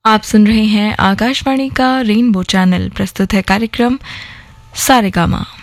आप सुन रहे हैं आकाशवाणी का रेनबो चैनल। प्रस्तुत है कार्यक्रम सारेगामा।